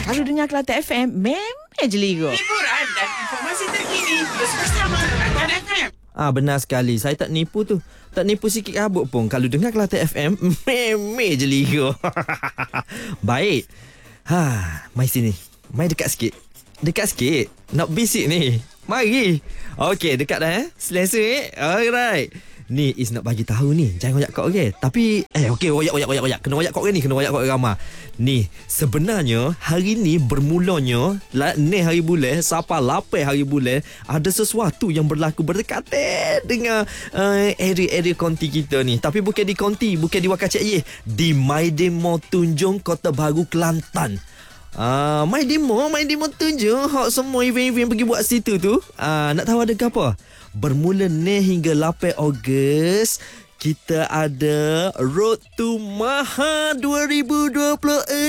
Kalau dengar Kelantan FM, memang je ligo. Hiburan dan informasi terkini terus bersama Kelantan FM. Benar sekali. Saya tak nipu tu. Tak nipu sikit kabut pun. Kalau dengar Kelantan FM, memang je ligo. Baik. Mai sini. Mai dekat sikit. Dekat sikit. Nak bisik ni. Mari. Okey, dekat dah Selesa Alright. Ni Is nak bagi tahu ni. Jangan royak kau okey. Tapi okey, royak. Kena royak kau ni, kena royak kau ramai. Ni sebenarnya hari ni bermulanya ni hari bulan sampai 8 hari bulan ada sesuatu yang berlaku berdekatan dengan area konti kita ni. Tapi bukan di konti, bukan di Wakacik Ye, di Maidemo Tunjung, Kota Baru, Kelantan. Maidemo Tunjung. Hak semua event-event pergi buat situ tu. Nak tahu ada apa? Bermula ni hingga 8 Ogos, kita ada Road to Maha 2026.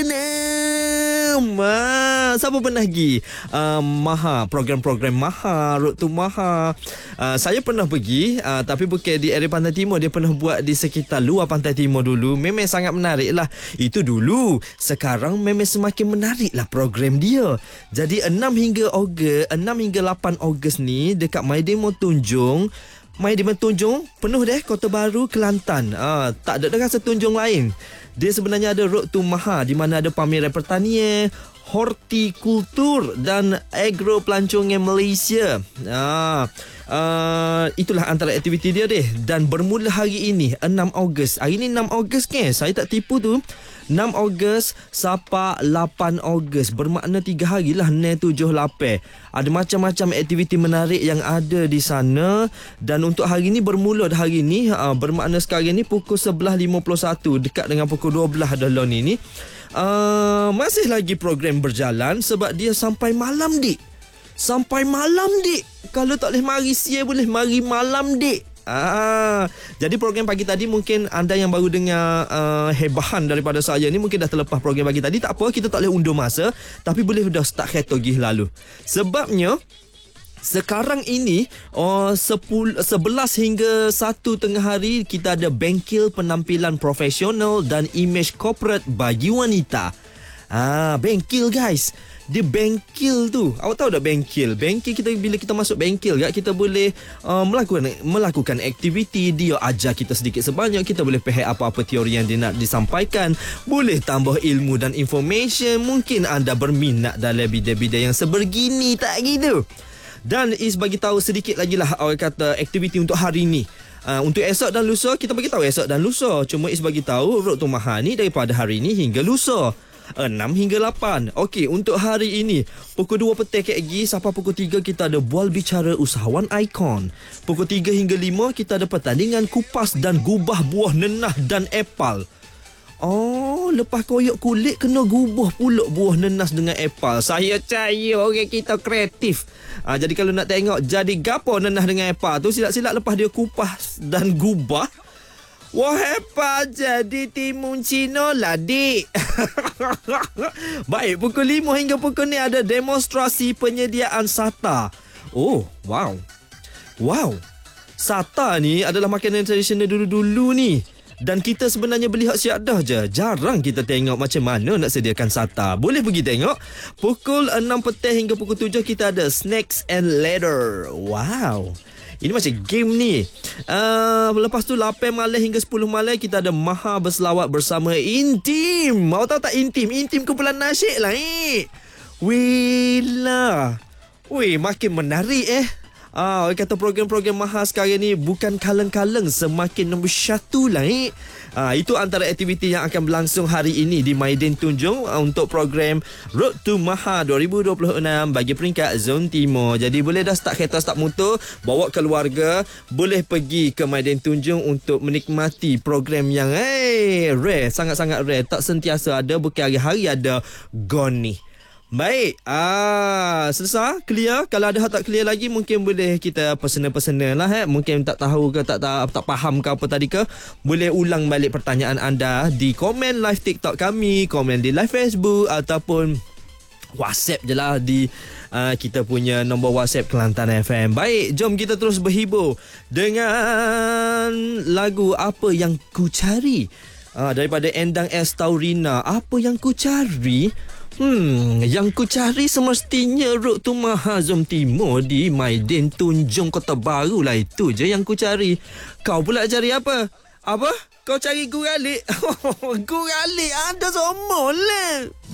Siapa pernah pergi Maha, program-program Maha, Road to Maha? Saya pernah pergi, tapi bukan di area Pantai Timur. Dia pernah buat di sekitar luar Pantai Timur dulu. Memang sangat menarik lah. Itu dulu. Sekarang memang semakin menarik lah program dia. Jadi 6 hingga 8 Ogos ni dekat Maidemo Tunjung. Maidemo Tunjung penuh deh, Kota Baru, Kelantan. Tak ada rasa Tunjung lain. Dia sebenarnya ada Road to Maha di mana ada pameran pertanian, hortikultur dan agro pelancongan Malaysia. Itulah antara aktiviti dia deh. Dan bermula hari ini 6 Ogos. Hari ni 6 Ogos ke? Saya tak tipu tu. 6 Ogos sampai 8 Ogos. Bermakna 3 hari lah, 6, 7, 8. Ada macam-macam aktiviti menarik yang ada di sana. Dan untuk hari ni bermula hari ni, bermakna sekarang ni pukul 11.51 dekat dengan pukul 12 dah lon ini. Masih lagi program berjalan sebab dia sampai malam dik. Kalau tak boleh mari siang, boleh mari malam dik. Jadi program pagi tadi mungkin anda yang baru dengar hebahan daripada saya ni mungkin dah terlepas program pagi tadi. Tak apa, kita tak boleh undur masa, tapi boleh dah start kereta pergi lalu. Sebabnya sekarang ini 11 hingga 1 tengah hari kita ada bengkel penampilan profesional dan imej corporate bagi wanita. Bengkel guys. Dia bengkel tu. Awak tahu tak bengkel? Bengkel kita, bila kita masuk bengkel kita boleh melakukan aktiviti. Dia ajar kita sedikit sebanyak. Kita boleh faham apa-apa teori yang dia nak disampaikan. Boleh tambah ilmu dan information. Mungkin anda berminat dalam bidang-bidang yang sebegini, tak gitu? Dan Is bagi tahu sedikit lagi lah orang kata aktiviti untuk hari ni. Untuk esok dan lusa, kita bagi tahu esok dan lusa. Cuma Is bagi tahu Road to Maha ni daripada hari ni hingga lusa. 6 hingga 8. Okey, untuk hari ini pukul 2 petang KG sampai pukul 3 kita ada bual bicara usahawan ikon. Pukul 3 hingga 5 kita ada pertandingan kupas dan gubah buah nenah dan apple. Lepas koyak kulit kena gubah pula buah nenas dengan apple. Saya percaya orang kita kreatif. Jadi kalau nak tengok jadi gapo nenah dengan apple tu, silap-silap lepas dia kupas dan gubah, wah hebat, jadi timun Cina lah dik. Baik, pukul 5 hingga pukul ni ada demonstrasi penyediaan sata. Wow. Sata ni adalah makanan tradisional dulu-dulu ni. Dan kita sebenarnya beli hak siap dah je. Jarang kita tengok macam mana nak sediakan sata. Boleh pergi tengok. Pukul 6 petang hingga pukul 7 kita ada Snacks and Ladder. Wow. Ini macam game ni. Lepas tu 8 malam hingga 10 malam kita ada Maha berselawat bersama Intim. Mau tahu tak Intim? Intim kumpulan nasyid lah. Makin menarik orang kata program-program Maha sekarang ni bukan kaleng-kaleng, semakin nombor 1 lah. Itu antara aktiviti yang akan berlangsung hari ini di Maidin Tunjung untuk program Road to Maha 2026 bagi peringkat Zon Timur. Jadi boleh dah start kereta, start motor, bawa keluarga, boleh pergi ke Maidin Tunjung untuk menikmati program yang rare, sangat-sangat rare. Tak sentiasa ada, bukan hari-hari ada gone ni. Baik, selesai, clear. Kalau ada hal tak clear lagi, mungkin boleh kita personal lah. Mungkin tak tahu ke, tak faham ke apa tadi ke, boleh ulang balik pertanyaan anda di komen live TikTok kami, komen di live Facebook, ataupun WhatsApp je lah di kita punya nombor WhatsApp Kelantan FM. Baik, jom kita terus berhibur dengan lagu Apa Yang Ku Cari. Daripada Endang S. Taurina. Apa yang ku cari? Yang ku cari semestinya Ruk tu Mahazom Timur di Maidin Tunjung Kota Baru lah. Itu je yang ku cari. Kau pula cari apa? Apa? Kau cari guralik? Guralik ada semua lah.